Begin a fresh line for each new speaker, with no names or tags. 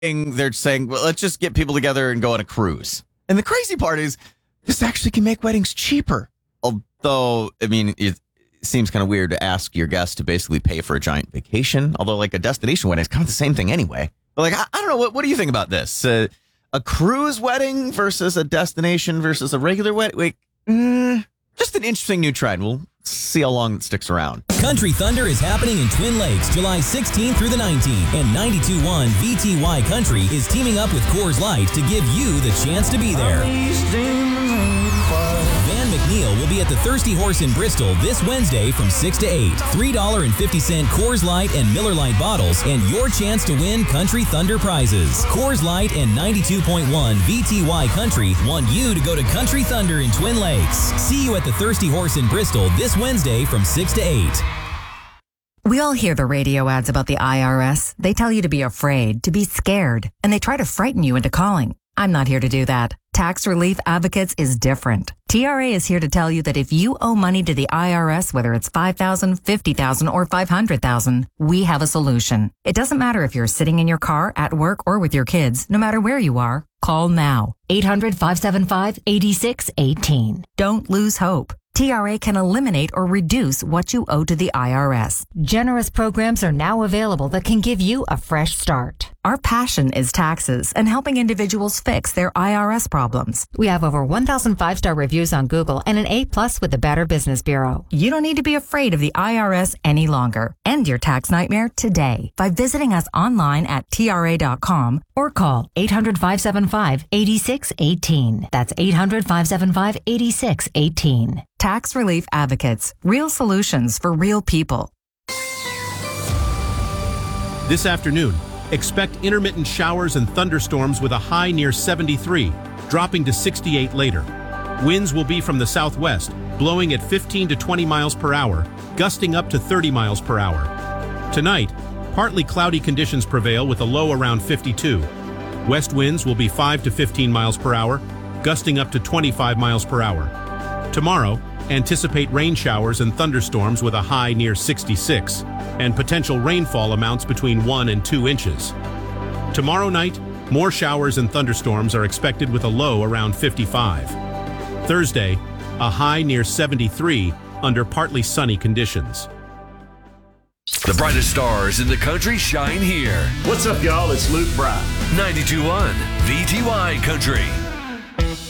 they're saying, well, let's just get people together and go on a cruise. And the crazy part is this actually can make weddings cheaper. Although, I mean, it seems kind of weird to ask your guests to basically pay for a giant vacation. Although, like, a destination wedding is kind of the same thing anyway. But, like, I don't know. What do you think about this? A cruise wedding versus a destination versus a regular wedding? Just an interesting new trend. We'll see how long it sticks around.
Country Thunder is happening in Twin Lakes, July 16th through the 19th. And 92.1 VTY Country is teaming up with Coors Light to give you the chance to be there. Van McNeil will be at the Thirsty Horse in Bristol this Wednesday from 6 to 8. $3.50 Coors Light and Miller Lite bottles and your chance to win Country Thunder prizes. Coors Light and 92.1 VTY Country want you to go to Country Thunder in Twin Lakes. See you at the Thirsty Horse in Bristol this Wednesday from 6 to 8.
We all hear the radio ads about the IRS. They tell you to be afraid, to be scared, and they try to frighten you into calling. I'm not here to do that. Tax Relief Advocates is different. TRA is here to tell you that if you owe money to the IRS, whether it's $5,000, $50,000, or $500,000, we have a solution. It doesn't matter if you're sitting in your car, at work, or with your kids. No matter where you are, call now. 800-575-8618. Don't lose hope. TRA can eliminate or reduce what you owe to the IRS.
Generous programs are now available that can give you a fresh start.
Our passion is taxes and helping individuals fix their IRS problems.
We have over 1,000 5-star reviews on Google and an A+ with the Better Business Bureau.
You don't need to be afraid of the IRS any longer. End your tax nightmare today by visiting us online at TRA.com or call 800-575-8618. That's 800-575-8618. Tax Relief Advocates. Real solutions for real people.
This afternoon, expect intermittent showers and thunderstorms with a high near 73, dropping to 68 later. Winds will be from the southwest, blowing at 15 to 20 miles per hour, gusting up to 30 miles per hour. Tonight, partly cloudy conditions prevail with a low around 52. West winds will be 5 to 15 miles per hour, gusting up to 25 miles per hour. Tomorrow, anticipate rain showers and thunderstorms with a high near 66, and potential rainfall amounts between 1 and 2 inches. Tomorrow night, more showers and thunderstorms are expected with a low around 55. Thursday, a high near 73 under partly sunny conditions.
The brightest stars in the country shine here.
What's up, y'all? It's Luke Bryan.
92.1 VTY Country.